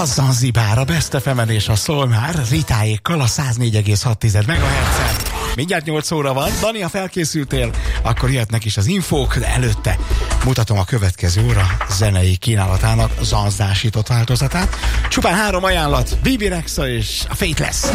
A Zanzibár, a Best FM-en és a Soul már Ritáékkal a 104,6 MHz-en. Mindjárt 8 óra van. Dani, ha felkészültél, akkor jöhetnek is az infók, de előtte mutatom a következő óra zenei kínálatának zanzásított változatát. Csupán 3 ajánlat, Bibi Rexha és a Faithless.